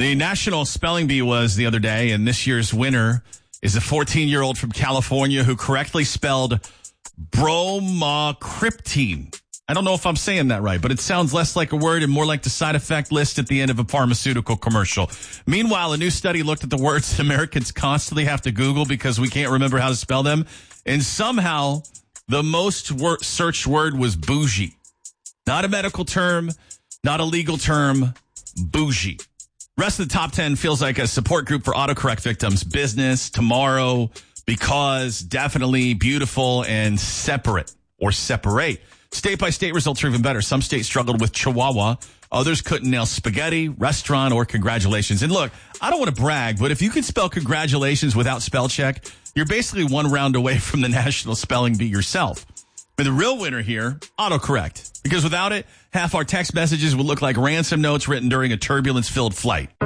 The National Spelling Bee was the other day, and this year's winner is a 14-year-old from California who correctly spelled bromocriptine. I don't know if I'm saying that right, but it sounds less like a word and more like the side effect list at the end of a pharmaceutical commercial. Meanwhile, a new study looked at the words Americans constantly have to Google because we can't remember how to spell them, and somehow the most searched word was bougie. Not a medical term, not a legal term, bougie. Rest of the top 10 feels like a support group for autocorrect victims. Business, tomorrow, because, definitely, beautiful, and separate or separate. State-by-state results are even better. Some states struggled with Chihuahua. Others couldn't nail spaghetti, restaurant, or congratulations. And look, I don't want to brag, but if you can spell congratulations without spell check, you're basically one round away from the National Spelling Bee yourself. But the real winner here, autocorrect. Because without it, half our text messages would look like ransom notes written during a turbulence-filled flight.